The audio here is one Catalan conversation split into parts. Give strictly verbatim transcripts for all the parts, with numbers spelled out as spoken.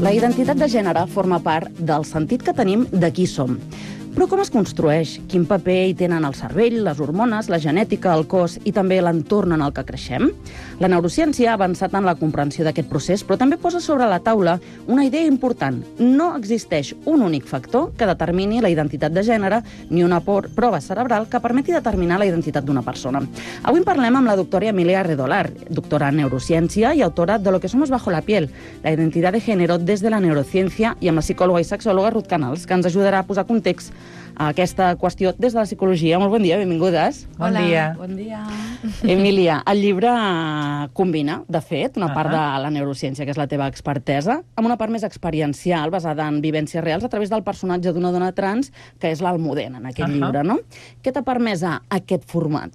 La identitat de gènere forma part del sentit que tenim de qui som. Però com es construeix? Quin paper hi tenen el cervell, les hormones, la genètica, el cos i també l'entorn en el que creixem? La neurociència ha avançat en la comprensió d'aquest procés, però també posa sobre la taula una idea important. No existeix un únic factor que determini la identitat de gènere ni una prova cerebral que permeti determinar la identitat d'una persona. Avui en parlem amb la doctora Emilia Redolar, doctora en neurociència i autora de Lo que somos bajo la piel, la identidad de género desde la neurociencia, i amb la psicòloga i sexòloga Ruth Canals, que ens ajudarà a posar context a aquesta qüestió des de la psicologia. Molt bon dia, benvingudes. Bon Hola, dia. Bon dia. Emilia, el llibre combina, de fet, una part uh -huh. de la neurociència, que és la teva expertesa, amb una part més experiencial, basada en vivències reals, a través del personatge d'una dona trans, que és l'Almudena, en aquest uh -huh. llibre, no? Què t'ha permès a aquest format?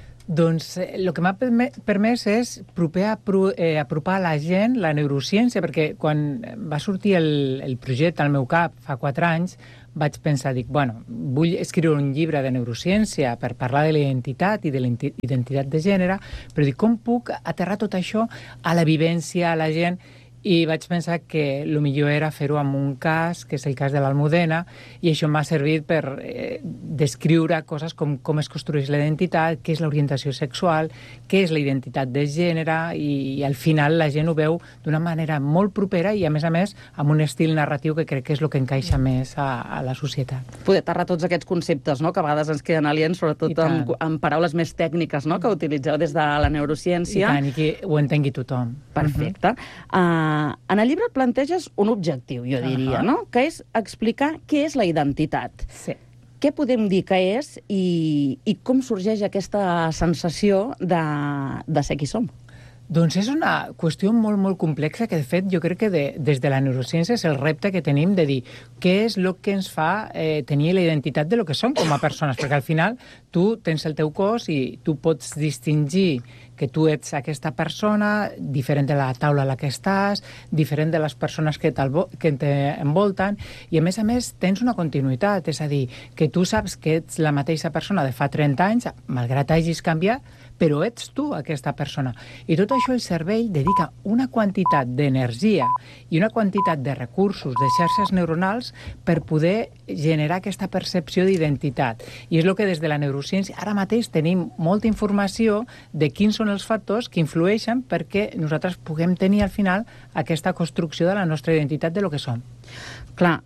Doncs el que m'ha permès és proper, eh, apropar a la gent la neurociència, perquè quan va sortir el, el projecte al meu cap fa quatre anys, vaig pensar, dic, bueno, vull escriure un llibre de neurociència per parlar de la identitat i de la identitat de gènere, però dic, com puc aterrar tot això a la vivència, a la gent? I vaig pensar que el millor era fer-ho amb un cas, que és el cas de l'Almudena, i això m'ha servit per eh, descriure coses com com es construeix la identitat, què és l'orientació sexual, què és la identitat de gènere, i, i al final la gent ho veu d'una manera molt propera i, a més a més, amb un estil narratiu que crec que és el que encaixa més a, a la societat. Poder aterrar tots aquests conceptes, no?, que a vegades ens queden aliens, sobretot amb, amb paraules més tècniques, no?, que utilitzeu des de la neurociència. I tant, i que ho entengui tothom. Perfecte. Uh -huh. Uh, en el llibre et planteges un objectiu, jo diria, uh -huh. no?, que és explicar què és la identitat. Sí. Què podem dir que és i, i com sorgeix aquesta sensació de, de ser qui som? Doncs és una qüestió molt, molt complexa que, de fet, jo crec que de, des de la neurociència és el repte que tenim de dir què és el que ens fa eh, tenir la identitat de lo que som com a persones, perquè al final tu tens el teu cos i tu pots distingir que tu ets aquesta persona, diferent de la taula a la que estàs, diferent de les persones que t'envolten, i a més a més tens una continuïtat, és a dir, que tu saps que ets la mateixa persona de fa trenta anys, malgrat hagis canviat, però ets tu aquesta persona. I tot això el cervell dedica una quantitat d'energia i una quantitat de recursos, de xarxes neuronals, per poder generar aquesta percepció d'identitat. I és el que des de la neurociència ara mateix tenim molta informació de quins són els factors que influeixen perquè nosaltres puguem tenir al final aquesta construcció de la nostra identitat de lo que som. Clar,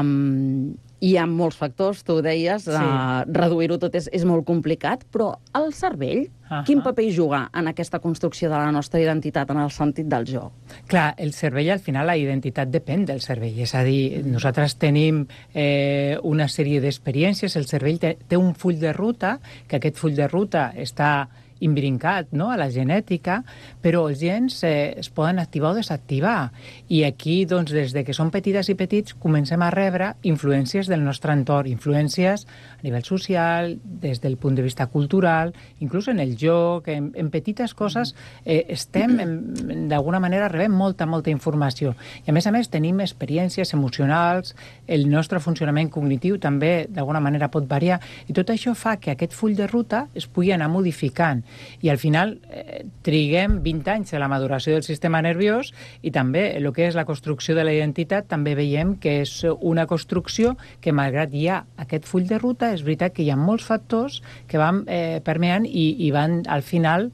um, hi ha molts factors, tu ho deies, sí. uh, reduir-ho tot és, és molt complicat, però el cervell, uh -huh. quin paper hi juga en aquesta construcció de la nostra identitat, en el sentit del jo? Clar, el cervell, al final, la identitat depèn del cervell, és a dir, nosaltres tenim eh, una sèrie d'experiències, el cervell té, té un full de ruta, que aquest full de ruta està imbrincat, no?, a la genètica, però els gens eh, es poden activar o desactivar. I aquí, doncs, des de que som petites i petits, comencem a rebre influències del nostre entorn, influències a nivell social, des del punt de vista cultural, inclús en el joc, en, en petites coses, eh, estem, d'alguna manera, rebem molta, molta informació. I, a més a més, tenim experiències emocionals, el nostre funcionament cognitiu també, d'alguna manera, pot variar, i tot això fa que aquest full de ruta es pugui anar modificant. I al final eh, triguem vint anys a la maduració del sistema nerviós i també el que és la construcció de la identitat també veiem que és una construcció que, malgrat hi ha aquest full de ruta, és veritat que hi ha molts factors que van eh, permeant i, i van al final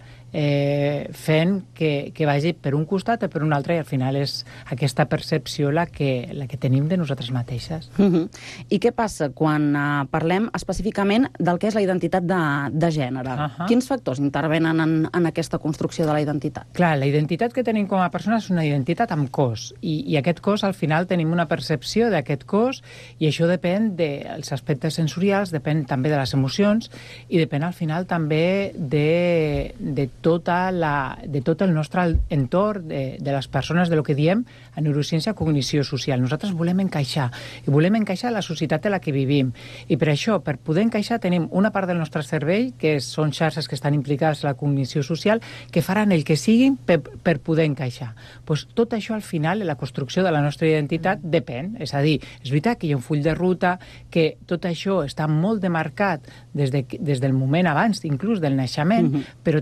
eh, fent que, que vagi per un costat o per un altre, i al final és aquesta percepció la que, la que tenim de nosaltres mateixes. Uh-huh. I què passa quan uh, parlem específicament del que és la identitat de, de gènere? Uh-huh. Quins factors intervenen en, en aquesta construcció de la identitat? Clar, la identitat que tenim com a persones és una identitat amb cos, i, i aquest cos, al final, tenim una percepció d'aquest cos, i això depèn dels aspectes sensorials, depèn també de les emocions, i depèn, al final, també de, de tota la, de tot el nostre entorn, de, de les persones, de lo que diem a neurociència cognició social. Nosaltres volem encaixar, i volem encaixar a la societat en la que vivim. I per això, per poder encaixar, tenim una part del nostre cervell, que són xarxes que estan implicades en la cognició social, que faran el que siguin per, per poder encaixar. Pues tot això, al final, la construcció de la nostra identitat depèn. És a dir, és veritat que hi ha un full de ruta, que tot això està molt demarcat des, de, des del moment abans, inclús del naixement, uh-huh. però també és veritat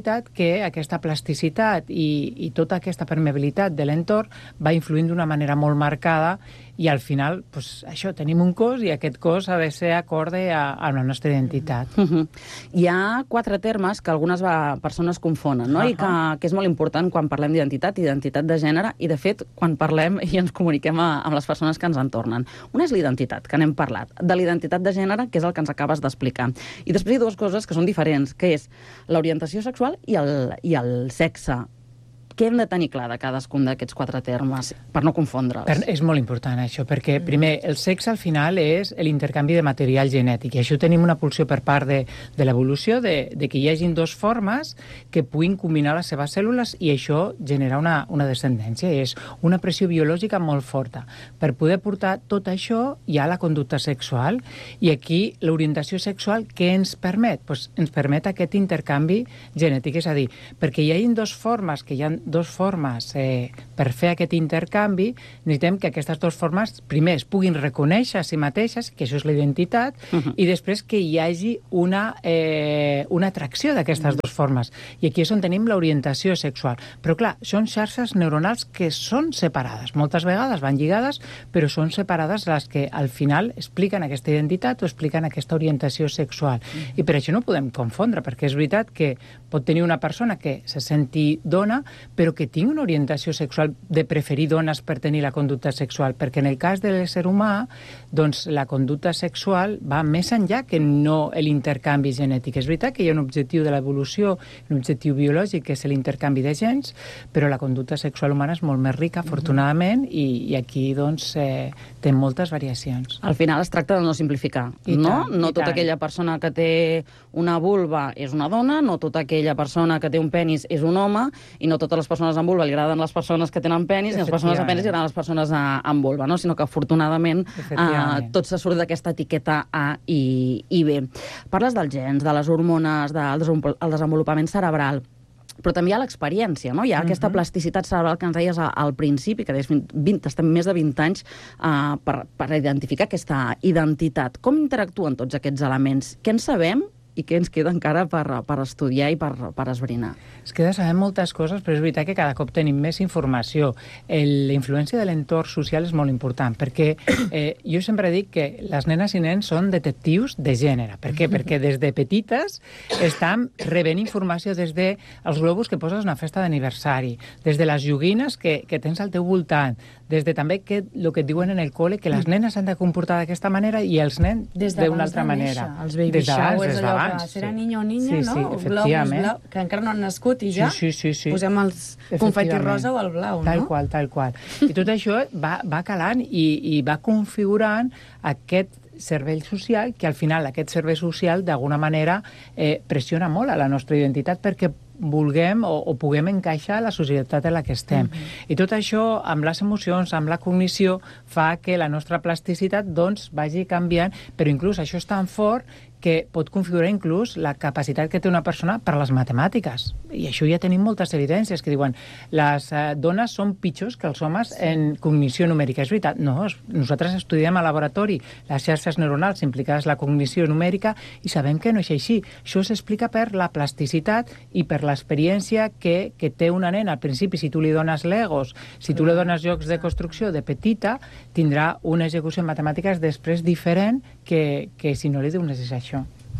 veritat que aquesta plasticitat i, i tota aquesta permeabilitat de l'entorn va influint d'una manera molt marcada i al final, pues, això, tenim un cos i aquest cos ha de ser acorde a, a la nostra identitat. Uh -huh. Hi ha quatre termes que algunes va, persones confonen, no? Uh -huh. I que, que és molt important quan parlem d'identitat, identitat de gènere, i de fet, quan parlem i ens comuniquem a, amb les persones que ens entornen. Una és l'identitat, que n'hem parlat, de l'identitat de gènere, que és el que ens acabes d'explicar. I després hi ha dues coses que són diferents, que és l'orientació sexual i el, i el sexe. Què hem de tenir clar de cadascun d'aquests quatre termes per no confondre'ls? Per, és molt important això, perquè primer, el sexe al final és l'intercanvi de material genètic i això tenim una pulsió per part de, de l'evolució de, de que hi hagin dues formes que puguin combinar les seves cèl·lules i això genera una, una descendència. És una pressió biològica molt forta. Per poder portar tot això hi ha la conducta sexual i aquí l'orientació sexual què ens permet? Pues ens permet aquest intercanvi genètic, és a dir, perquè hi hagin dues formes que hi ha dues formes eh, per fer aquest intercanvi, necessitem que aquestes dues formes, primer, es puguin reconèixer a si mateixes, que això és la identitat, uh -huh. i després que hi hagi una, eh, una atracció d'aquestes uh -huh. dues formes. I aquí és on tenim l'orientació sexual. Però, clar, són xarxes neuronals que són separades. Moltes vegades van lligades, però són separades les que, al final, expliquen aquesta identitat o expliquen aquesta orientació sexual. Uh -huh. I per això no podem confondre, perquè és veritat que pot tenir una persona que se senti dona, però que tingui una orientació sexual de preferir dones per tenir la conducta sexual, perquè en el cas de l'ésser humà, doncs la conducta sexual va més enllà que no l'intercanvi genètic. És veritat que hi ha un objectiu de l'evolució, un objectiu biològic, que és l'intercanvi de gens, però la conducta sexual humana és molt més rica, afortunadament, i, i aquí doncs eh, té moltes variacions. Al final es tracta de no simplificar, I no? tant, no i tota tant. aquella persona que té una vulva és una dona, no tota aquella persona que té un penis és un home, i no totes les persones amb vulva li agraden les persones que tenen penis, i les persones amb penis li agraden les persones a, amb vulva, no? Sinó que, afortunadament, eh, tot se surt d'aquesta etiqueta A i, i B. Parles dels gens, de les hormones, del el desenvolupament cerebral, però també hi ha l'experiència, no? Hi ha uh -huh. aquesta plasticitat cerebral que ens deies al principi, que deies vint, estem més de vint anys uh, per, per identificar aquesta identitat. Com interactuen tots aquests elements? Què en sabem i què ens queda encara per, per estudiar i per, per esbrinar? Es queda sabent moltes coses, però és veritat que cada cop tenim més informació. El, la influència de l'entorn social és molt important, perquè eh, jo sempre dic que les nenes i nens són detectius de gènere. Per què? Perquè des de petites estan rebent informació des de els globus que poses a una festa d'aniversari, des de les joguines que, que tens al teu voltant, des de també que, el que et diuen en el col·le, que les nenes s'han de comportar d'aquesta manera i els nens d'una altra manera. Els baby showers, allò que serà niño o niña, sí, sí, no? Globus blau, que encara no han nascut i ja sí, sí, sí, sí. posem els confeti rosa o el blau, tal no? Tal qual, tal qual. I tot això va, va calant i, i va configurant aquest cervell social, que al final aquest cervell social d'alguna manera eh, pressiona molt a la nostra identitat perquè vulguem o, o puguem encaixar a la societat en la que estem. Mm-hmm. I tot això, amb les emocions, amb la cognició, fa que la nostra plasticitat doncs, vagi canviant, però inclús això és tan fort que pot configurar inclús la capacitat que té una persona per a les matemàtiques. I això ja tenim moltes evidències que diuen les eh, dones són pitjors que els homes sí. en cognició numèrica. És veritat? No, nosaltres estudiem al laboratori les xarxes neuronals implicades en la cognició numèrica i sabem que no és així. Això s'explica per la plasticitat i per l'experiència que, que té una nena. Al principi, si tu li dones legos, si tu li dones jocs de construcció de petita, tindrà una execució en matemàtiques després diferent que, que si no li dones això.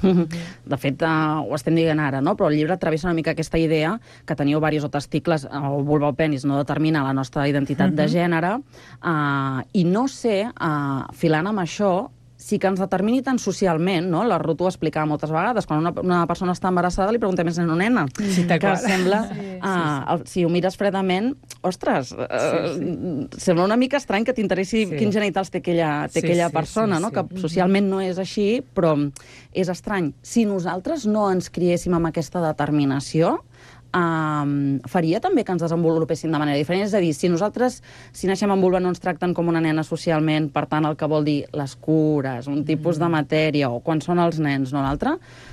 De fet, uh, ho estem dient ara, no? Però el llibre travessa una mica aquesta idea que teníeu diversos testicles, el vulva o penis no determina la nostra identitat uh -huh. de gènere, uh, i no sé, uh, filant amb això, sí que ens determini tant socialment, no? La Ruth ho explicava moltes vegades, quan una, una persona està embarassada li preguntem si és nena o nena, sí, que sembla, sí, sí, uh, si ho mires fredament, ostres, uh, sí, sí. sembla una mica estrany que t'interessi sí. quins genitals té aquella, té sí, aquella persona, sí, sí, no? Sí. Que socialment no és així, però és estrany. Si nosaltres no ens criéssim amb aquesta determinació, Um, faria també que ens desenvolupéssim de manera diferent. És a dir, si nosaltres, si naixem amb vulva, no ens tracten com una nena socialment, per tant, el que vol dir les cures, un tipus de matèria, o quan són els nens, no l'altre,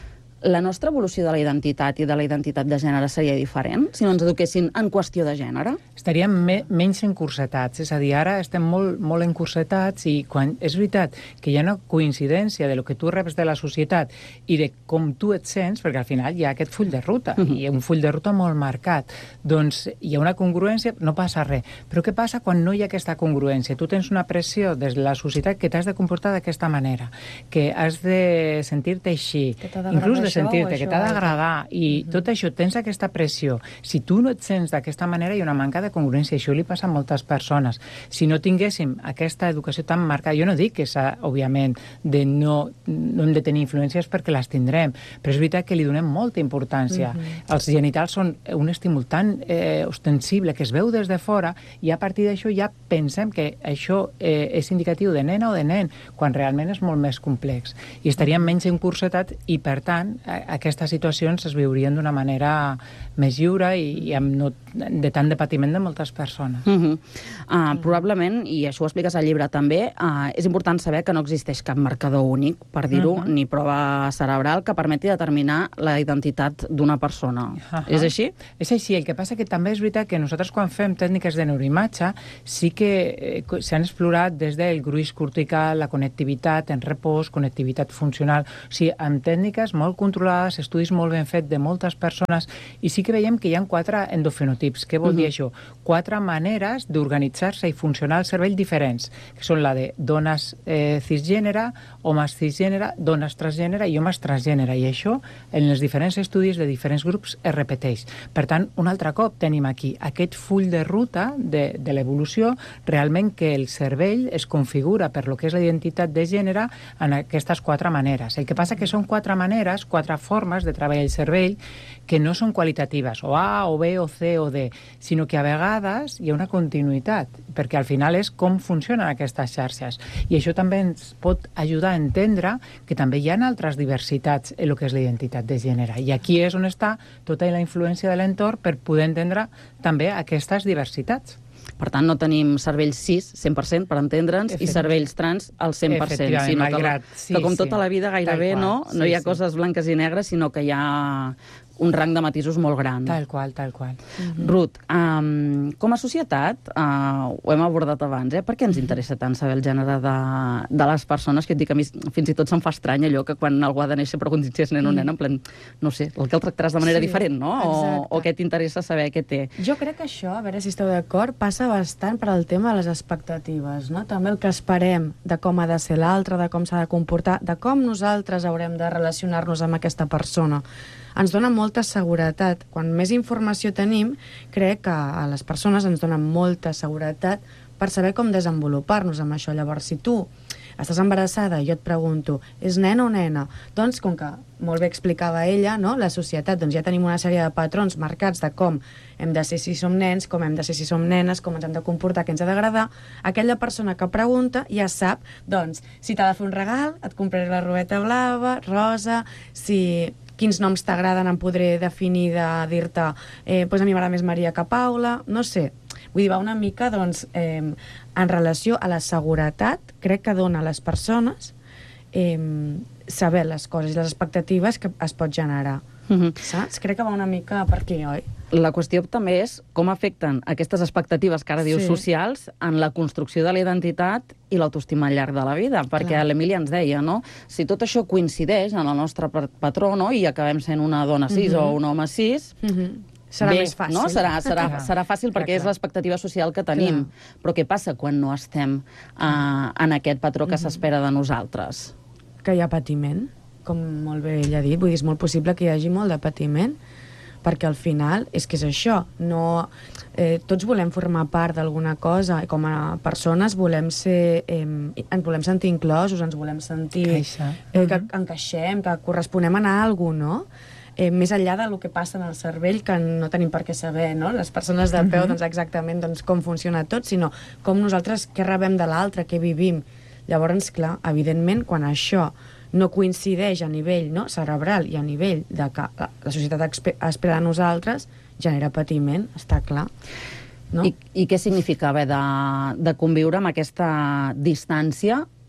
La nostra evolució de la identitat i de la identitat de gènere seria diferent si no ens eduquessin en qüestió de gènere? Estaríem me menys encursetats, és a dir, ara estem molt, molt encursetats i quan és veritat que hi ha una coincidència de lo que tu reps de la societat i de com tu et sents, perquè al final hi ha aquest full de ruta, uh-huh. i un full de ruta molt marcat, doncs hi ha una congruència, no passa res. Però què passa quan no hi ha aquesta congruència? Tu tens una pressió des de la societat que t'has de comportar d'aquesta manera, que has de sentir-te així, inclús de sentir-te, que t'ha d'agradar, i uh-huh. tot això, tens aquesta pressió. Si tu no et sents d'aquesta manera, hi ha una manca de congruència, això li passa a moltes persones. Si no tinguéssim aquesta educació tan marcada, jo no dic que s'ha, òbviament, de no, no hem de tenir influències perquè les tindrem, però és veritat que li donem molta importància. Uh-huh. Els genitals són un estímul tan eh, ostensible que es veu des de fora i a partir d'això ja pensem que això eh, és indicatiu de nena o de nen, quan realment és molt més complex. I estaríem menys encursetats i, per tant, aquestes situacions es viurien d'una manera més lliure i, i amb no de tant de patiment de moltes persones. Uh-huh. uh, probablement, i això ho expliques al llibre també, uh, és important saber que no existeix cap marcador únic, per dir-ho, uh-huh. ni prova cerebral que permeti determinar la identitat d'una persona. Uh-huh. És així? És així. El que passa que també és veritat que nosaltres quan fem tècniques de neuroimatge sí que eh, s'han explorat des del gruix cortical, la connectivitat en repòs, connectivitat funcional, o sigui, amb tècniques molt controlades, estudis molt ben fets de moltes persones, i sí que veiem que hi ha quatre endofenotips. Què vol uh-huh. dir això? Quatre maneres d'organitzar-se i funcionar el cervell diferents, que són la de dones eh, cisgènere, homes cisgènere, dones transgènere i homes transgènere, i això en els diferents estudis de diferents grups es repeteix. Per tant, un altre cop tenim aquí aquest full de ruta de, de l'evolució, realment que el cervell es configura per lo que és la identitat de gènere en aquestes quatre maneres. El que passa que són quatre maneres, quatre formes de treballar el cervell que no són qualitatives, o A, o B, o C, o D, sinó que a vegades hi ha una continuïtat, perquè al final és com funcionen aquestes xarxes. I això també ens pot ajudar a entendre que també hi ha altres diversitats en el que és la identitat de gènere. I aquí és on està tota la influència de l'entorn per poder entendre també aquestes diversitats. Per tant, no tenim cervells cis, cent per cent, per entendre'ns, i cervells trans al cent per cent, sinó que, malgrat, sí, que com tota sí. la vida gairebé qual, no, no sí, hi ha sí. coses blanques i negres, sinó que hi ha un rang de matisos molt gran. Tal qual, tal qual. Uh-huh. Ruth, um, com a societat, uh, ho hem abordat abans, eh? Per què ens interessa tant saber el gènere de, de les persones? Que et dic, a mi fins i tot se'm fa estrany allò que quan algú ha de néixer preguntis si és nen o nena, en plan, no sé, el que el tractaràs de manera sí, diferent, no? O, o què t'interessa saber què té? Jo crec que això, a veure si esteu d'acord, passa bastant per al tema de les expectatives, no? També el que esperem de com ha de ser l'altre, de com s'ha de comportar, de com nosaltres haurem de relacionar-nos amb aquesta persona. Ens dona molta seguretat. Quan més informació tenim, crec que a les persones ens dona molta seguretat per saber com desenvolupar-nos amb això. Llavors, si tu estàs embarassada i jo et pregunto, és nen o nena? Doncs, com que molt bé explicava ella, no? La societat, doncs ja tenim una sèrie de patrons marcats de com hem de ser si som nens, com hem de ser si som nenes, com ens hem de comportar, què ens ha d'agradar. Aquella persona que pregunta ja sap, doncs, si t'ha de fer un regal, et compraré la robeta blava, rosa, si quins noms t'agraden em podré definir de dir-te, eh, doncs a mi m'agrada més Maria que Paula, no sé. Vull dir, va una mica, doncs, eh, en relació a la seguretat, crec que dona a les persones eh, saber les coses i les expectatives que es pot generar. Mm-hmm. Saps? Crec que va una mica per aquí, oi? La qüestió també és com afecten aquestes expectatives que ara dius sí. socials en la construcció de la identitat i l'autoestima al llarg de la vida, perquè l'Emília ens deia, no? Si tot això coincideix en el nostre patró, no? I acabem sent una dona cis mm-hmm. o un home cis, mm-hmm. serà bé, més fàcil. No? Serà, serà, serà fàcil clar, perquè clar. és l'expectativa social que tenim. Clar. Però què passa quan no estem uh, en aquest patró que mm-hmm. s'espera de nosaltres? Que hi ha patiment, com molt bé ella ha dit. Vull dir, és molt possible que hi hagi molt de patiment, perquè al final és que és això. No, eh, tots volem formar part d'alguna cosa i com a persones volem ser, eh, ens volem sentir inclosos, ens volem sentir eh, que encaixem, que corresponem a alguna cosa, no? Eh, més enllà del que passa en el cervell, que no tenim per què saber, no? Les persones de peu, doncs, exactament doncs, com funciona tot, sinó com nosaltres què rebem de l'altre, què vivim. Llavors, clar, evidentment, quan això no coincideix a nivell no, cerebral i a nivell de que la, la societat espera de nosaltres, genera patiment, està clar. No? I, I què significa haver de, de conviure amb aquesta distància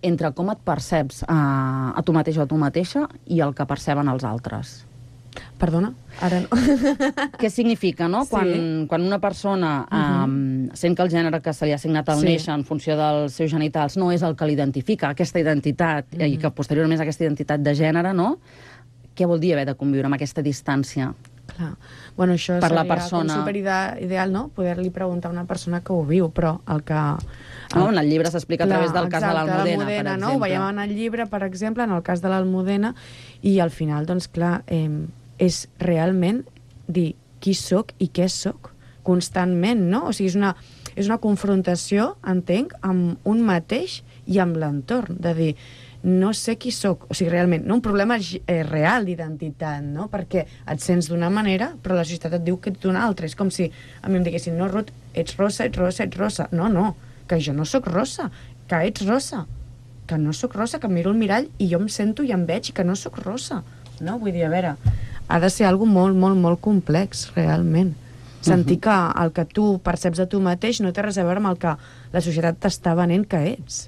entre com et perceps a, a tu mateix o a tu mateixa i el que perceben els altres. Perdona? Ara no. Què significa, no? Sí. Quan, quan una persona Uh-huh. um, sent que el gènere que se li ha assignat al Sí. néixer en funció dels seus genitals no és el que l'identifica, aquesta identitat, Uh-huh. i que posteriorment és aquesta identitat de gènere, no? Què vol dir haver de conviure amb aquesta distància? Clar. Bueno, això Per la seria persona. com superideal, no? Poder-li preguntar a una persona que ho viu, però el que... No? En el llibre s'explica a través del cas de exacte, l'Almudena, per exemple. no? Ho veiem en el llibre, per exemple, en el cas de l'Almudena, i al final, doncs, clar, eh, és realment dir qui sóc i què sóc constantment, no? O sigui, és una, és una confrontació, entenc, amb un mateix i amb l'entorn, de dir, no sé qui sóc, o sigui, realment, no un problema eh, real d'identitat, no? Perquè et sents d'una manera, però la societat et diu que ets d'una altra. És com si a mi em diguessin, no, Ruth, ets rosa, ets rosa, ets rosa. No, no, que jo no sóc rosa, que ets rosa, que no sóc rosa, que em miro al mirall i jo em sento i em veig que no sóc rosa. No? Vull dir, a veure, ha de ser algo molt, molt, molt complex, realment. Sentir que el que tu perceps de tu mateix no té res a veure amb el que la societat t'està venent que ets.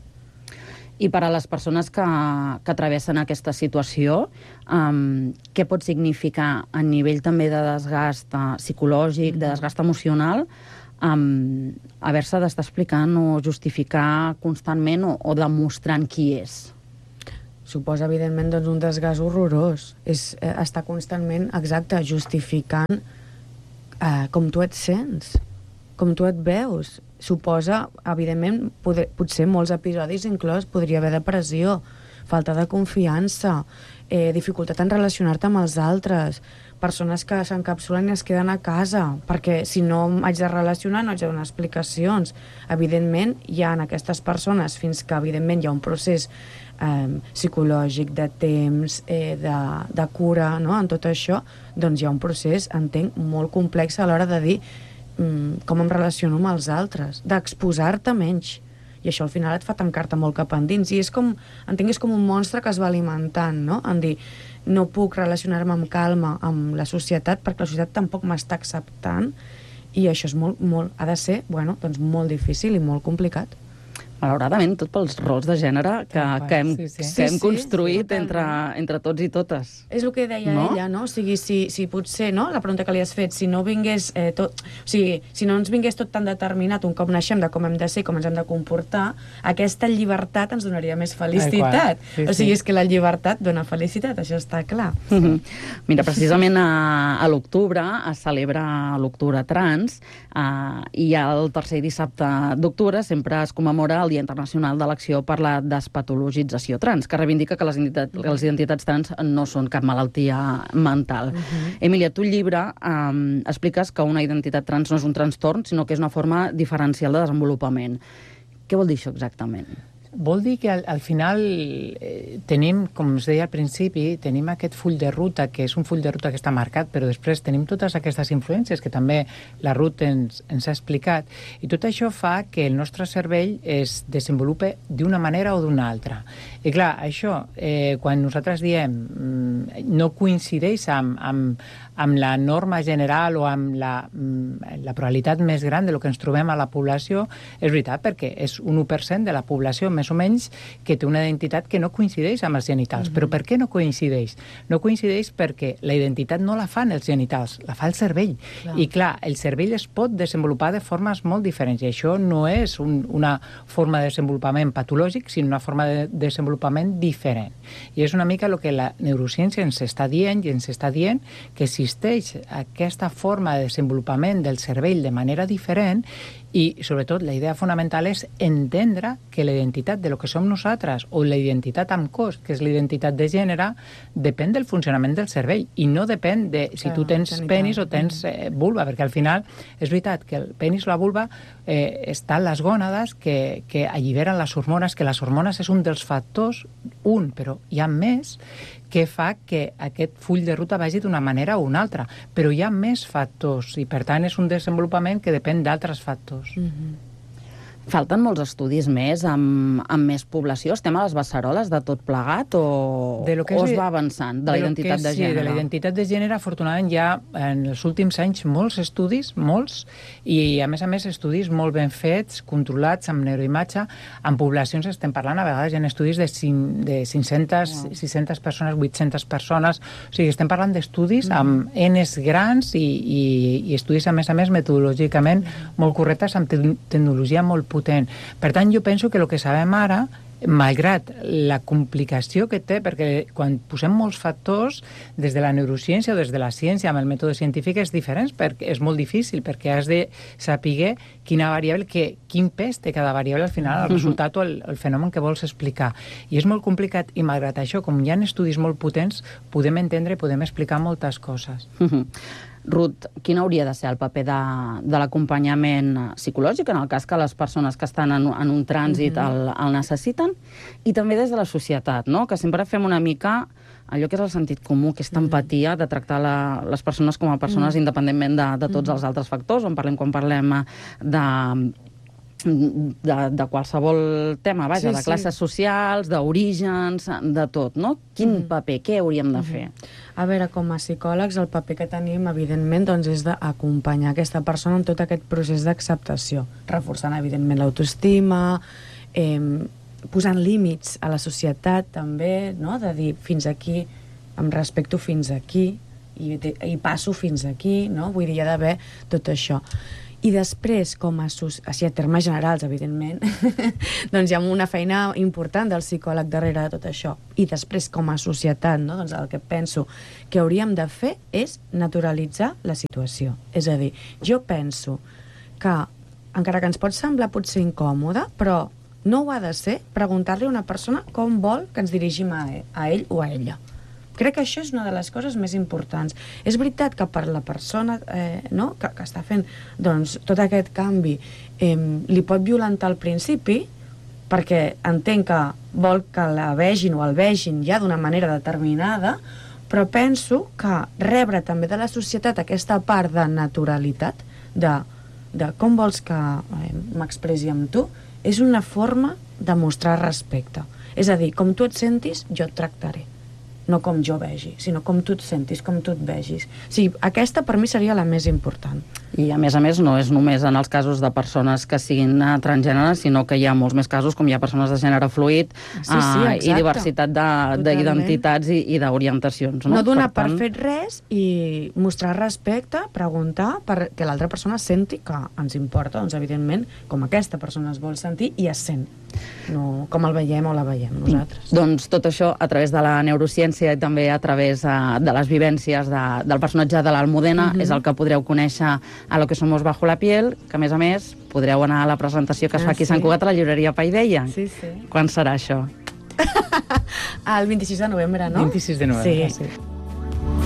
I per a les persones que, que travessen aquesta situació, um, què pot significar a nivell també de desgast uh, psicològic, mm-hmm. de desgast emocional, um, haver-se d'estar explicant o justificar constantment o, o demostrant qui és? Suposa, evidentment, doncs, un desgast horrorós. És eh, estar constantment, exacte, justificant eh, com tu et sents, com tu et veus. Suposa, evidentment, poder, potser molts episodis inclòs podria haver depressió, falta de confiança, eh, dificultat en relacionar-te amb els altres, persones que s'encapsulen i es queden a casa, perquè si no haig de relacionar no haig de donar explicacions. Evidentment, hi ha en aquestes persones, fins que evidentment hi ha un procés eh, psicològic, de temps, eh, de, de cura, no? En tot això, doncs hi ha un procés, entenc, molt complex a l'hora de dir mm, com em relaciono amb els altres, d'exposar-te menys. I això al final et fa tancar-te molt cap endins. I és com, entenc, és com un monstre que es va alimentant, no? En dir, no puc relacionar-me amb calma amb la societat perquè la societat tampoc m'està acceptant, i això és molt, molt, ha de ser, bueno, doncs molt difícil i molt complicat. Malauradament, tot pels rols de gènere que, que hem, sí, sí. que hem Sí, sí, construït sí, entre, entre tots i totes. És el que deia No? ella, no? O sigui, si, si potser, no?, la pregunta que li has fet, si no vingués eh, tot... O sigui, si no ens vingués tot tan determinat un cop naixem de com hem de ser, com ens hem de comportar, aquesta llibertat ens donaria més felicitat. Sí, o sigui, sí. és que la llibertat dona felicitat, això està clar. Mm -hmm. Mira, precisament a, a l'octubre es celebra l'octubre trans, uh, i el tercer dissabte d'octubre sempre es commemora el Dia Internacional de l'Acció per la Despatologització Trans, que reivindica que les, identitat, que les identitats trans no són cap malaltia mental. Uh-huh. Emília, tu al llibre um, expliques que una identitat trans no és un trastorn, sinó que és una forma diferencial de desenvolupament. Què vol dir això exactament? Vol dir que al, al final eh, tenim, com us deia al principi, tenim aquest full de ruta, que és un full de ruta que està marcat, però després tenim totes aquestes influències que també la Ruth ens, ens ha explicat, i tot això fa que el nostre cervell es desenvolupe d'una manera o d'una altra. I clar, això, eh, quan nosaltres diem no coincideix amb, amb, amb la norma general o amb la, la probabilitat més gran de lo que ens trobem a la població, és veritat, perquè és un u per cent de la població, més o menys, que té una identitat que no coincideix amb els genitals. Mm-hmm. Però per què no coincideix? No coincideix perquè la identitat no la fan els genitals, la fa el cervell. Clar. I clar, el cervell es pot desenvolupar de formes molt diferents, i això no és un, una forma de desenvolupament patològic, sinó una forma de desenvolupament diferent. I és una mica el que la neurociència ens està dient, i ens està dient que existeix aquesta forma de desenvolupament del cervell de manera diferent, i, sobretot, la idea fonamental és entendre que la identitat de lo que som nosaltres, o la identitat amb cos, que és la identitat de gènere, depèn del funcionament del cervell, i no depèn de si tu tens penis o tens eh, vulva, perquè al final és veritat que el penis o la vulva eh, estan les gònades que, que alliberen les hormones, que les hormones és un dels factors, un, però hi ha més, que fa que aquest full de ruta vagi d'una manera o una altra. Però hi ha més factors, i per tant és un desenvolupament que depèn d'altres factors. Mm-hmm. Falten molts estudis més amb, amb més població? Estem a les beceroles de tot plegat o, de lo que o és, es va avançant de, de la identitat és, de gènere? Sí, de la identitat de gènere, afortunadament, hi ha en els últims anys molts estudis, molts, i a més a més estudis molt ben fets, controlats, amb neuroimatge, amb poblacions, estem parlant a vegades en estudis de, cinc, de cinc-centes, wow. sis-centes persones, vuit-centes persones, o sigui, estem parlant d'estudis mm. amb enes grans i, i, i estudis, a més a més, metodològicament mm. molt correctes, amb te tecnologia molt potent. Per tant, jo penso que el que sabem ara, malgrat la complicació que té, perquè quan posem molts factors, des de la neurociència o des de la ciència, amb el mètode científic és diferent, perquè és molt difícil, perquè has de saber quina variable, que, quin pes té cada variable al final, el resultat o el, el fenomen que vols explicar. I és molt complicat, i malgrat això, com hi ha estudis molt potents, podem entendre i podem explicar moltes coses. Ruth, quin hauria de ser el paper de, de l'acompanyament psicològic en el cas que les persones que estan en, en un trànsit mm-hmm. el, el necessiten? I també des de la societat, no? Que sempre fem una mica allò que és el sentit comú, aquesta mm-hmm. empatia de tractar la, les persones com a persones mm-hmm. independentment de, de tots mm-hmm. els altres factors, on parlem quan parlem de... De, de qualsevol tema, vaja, sí, de classes sí. socials, d'orígens, de tot, no? Quin mm. paper, què hauríem de fer? A veure, com a psicòlegs, el paper que tenim, evidentment, doncs, és d'acompanyar aquesta persona en tot aquest procés d'acceptació, reforçant, evidentment, l'autoestima, eh, posant límits a la societat, també, no? De dir, fins aquí, em respecto fins aquí, i, i passo fins aquí, no? Vull dir, hi ha d'haver tot això. I després, com a, així a termes generals, evidentment, doncs hi ha una feina important del psicòleg darrere de tot això. I després, com a societat, no? Doncs el que penso que hauríem de fer és naturalitzar la situació. És a dir, jo penso que, encara que ens pot semblar potser incòmode, però no ho ha de ser preguntar-li a una persona com vol que ens dirigim a ell, a ell o a ella. Crec que això és una de les coses més importants. És veritat que per la persona eh, no? que, que està fent doncs, tot aquest canvi eh, li pot violentar al principi perquè entenc que vol que la vegin o el vegin ja d'una manera determinada, però penso que rebre també de la societat aquesta part de naturalitat, de, de com vols que eh, m'expressi amb tu, és una forma de mostrar respecte. És a dir, com tu et sentis, jo et tractaré. No com jo vegi, sinó com tu et sentis, com tu et vegis. O sigui, aquesta per mi seria la més important. I a més a més no és només en els casos de persones que siguin transgèneres, sinó que hi ha molts més casos com hi ha persones de gènere fluid sí, sí, uh, i diversitat d'identitats i, i d'orientacions. No, no donar per, tant... per fet res i mostrar respecte, preguntar perquè l'altra persona senti que ens importa, doncs evidentment, com aquesta persona es vol sentir i es sent. No com el veiem o la veiem nosaltres. Doncs tot això a través de la neurociència i també a través uh, de les vivències de, del personatge de l'Almudena uh-huh. és el que podreu conèixer a Lo que somos bajo la piel, que a més a més podreu anar a la presentació que es ah, fa aquí a Sant sí. Cugat a la llibreria Paideia. Sí, sí. Quan serà això? El vint-i-sis de novembre, no? vint-i-sis de novembre, sí. sí.